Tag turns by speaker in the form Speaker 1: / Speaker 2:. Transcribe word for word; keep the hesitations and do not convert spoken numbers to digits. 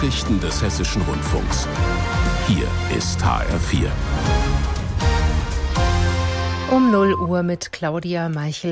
Speaker 1: Nachrichten des Hessischen Rundfunks. Hier ist H R vier.
Speaker 2: Um null Uhr mit Claudia Meichel.